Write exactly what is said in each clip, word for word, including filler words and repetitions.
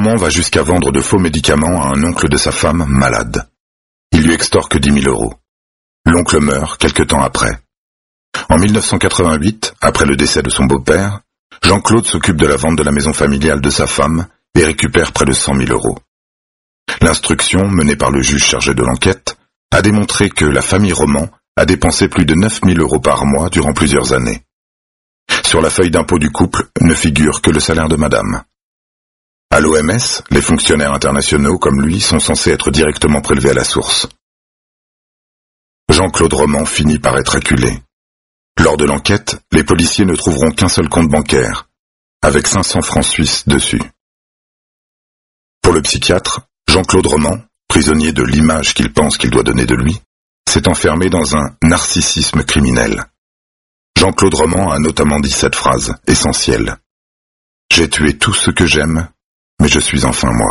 Roman va jusqu'à vendre de faux médicaments à un oncle de sa femme malade. Il lui extorque dix mille euros. L'oncle meurt quelque temps après. En mille neuf cent quatre-vingt-huit, après le décès de son beau-père, Jean-Claude s'occupe de la vente de la maison familiale de sa femme et récupère près de cent mille euros. L'instruction, menée par le juge chargé de l'enquête, a démontré que la famille Roman a dépensé plus de neuf mille euros par mois durant plusieurs années. Sur la feuille d'impôt du couple ne figure que le salaire de madame. À l'O M S, les fonctionnaires internationaux comme lui sont censés être directement prélevés à la source. Jean-Claude Roman finit par être acculé. Lors de l'enquête, les policiers ne trouveront qu'un seul compte bancaire, avec cinq cents francs suisses dessus. Pour le psychiatre, Jean-Claude Roman, prisonnier de l'image qu'il pense qu'il doit donner de lui, s'est enfermé dans un narcissisme criminel. Jean-Claude Roman a notamment dit cette phrase, essentielle. « J'ai tué tout ce que j'aime, mais je suis enfin moi. »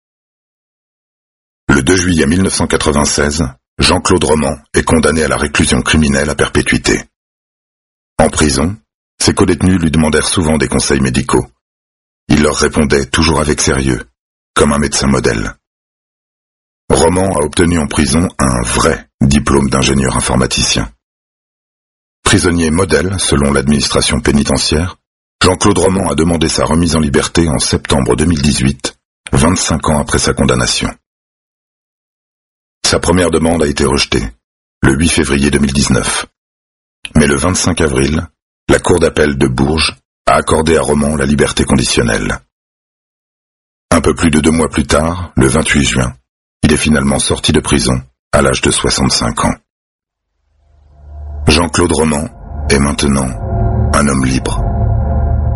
Le deux juillet mille neuf cent quatre-vingt-seize, Jean-Claude Roman est condamné à la réclusion criminelle à perpétuité. En prison, ses codétenus lui demandèrent souvent des conseils médicaux. Il leur répondait toujours avec sérieux, comme un médecin modèle. Roman a obtenu en prison un vrai diplôme d'ingénieur informaticien. Prisonnier modèle selon l'administration pénitentiaire, Jean-Claude Roman a demandé sa remise en liberté en septembre deux mille dix-huit, vingt-cinq ans après sa condamnation. Sa première demande a été rejetée, le huit février deux mille dix-neuf. Mais le vingt-cinq avril, la Cour d'appel de Bourges a accordé à Roman la liberté conditionnelle. Un peu plus de deux mois plus tard, le vingt-huit juin, il est finalement sorti de prison à l'âge de soixante-cinq ans. Jean-Claude Roman est maintenant un homme libre.